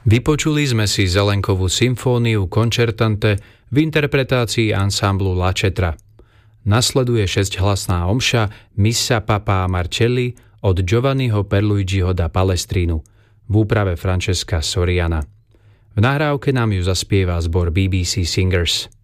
Vypočuli sme si Zelenkovú symfóniu Concertante v interpretácii ansamblu La Cetra. Nasleduje 6-hlasná omša Missa Papà Marcelli od Giovanniho Perluigiho da Palestrinu v úprave Francesca Soriana. V nahrávke nám ju zaspieva zbor BBC Singers.